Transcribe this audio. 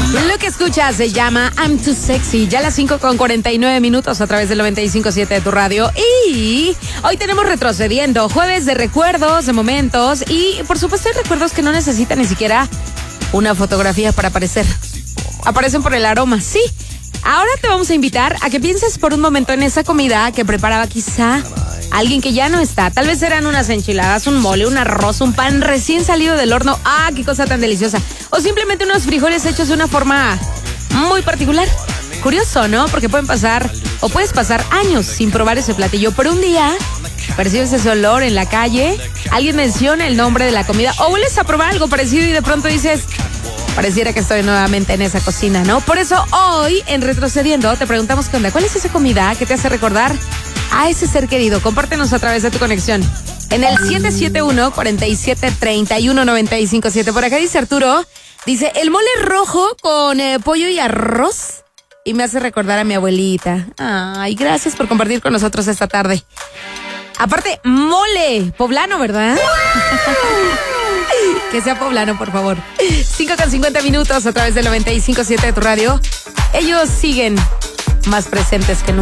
Lo que escuchas se llama I'm Too Sexy. Ya a las 5:49 a través del 95.7 de tu radio. Y hoy tenemos Retrocediendo, jueves de recuerdos, de momentos. Y por supuesto hay recuerdos que no necesitan ni siquiera una fotografía para aparecer. Aparecen por el aroma, sí. Ahora te vamos a invitar a que pienses por un momento en esa comida que preparaba quizá alguien que ya no está. Tal vez eran unas enchiladas, un mole, un arroz, un pan recién salido del horno. ¡Ah, qué cosa tan deliciosa! O simplemente unos frijoles hechos de una forma muy particular. Curioso, ¿no? Porque puedes pasar años sin probar ese platillo. Pero un día percibes ese olor en la calle, alguien menciona el nombre de la comida o vuelves a probar algo parecido y de pronto dices... Pareciera que estoy nuevamente en esa cocina, ¿no? Por eso hoy, en Retrocediendo, te preguntamos qué onda. ¿Cuál es esa comida que te hace recordar a ese ser querido? Compártenos a través de tu conexión. En el 771-4731-957. Por acá dice Arturo, dice, el mole rojo con pollo y arroz. Y me hace recordar a mi abuelita. Ay, gracias por compartir con nosotros esta tarde. Aparte, mole poblano, ¿verdad? Que sea poblano, por favor. 5:50 a través del 95.7 de tu radio. Ellos siguen más presentes que nunca.